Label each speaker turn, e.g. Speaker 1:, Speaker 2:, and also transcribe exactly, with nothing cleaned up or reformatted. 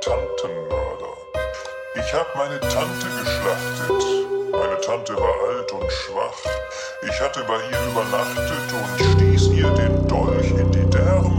Speaker 1: Tantenmörder. Ich hab meine Tante geschlachtet. Meine Tante war alt und schwach. Ich hatte bei ihr übernachtet und stieß ihr den Dolch in die Därme.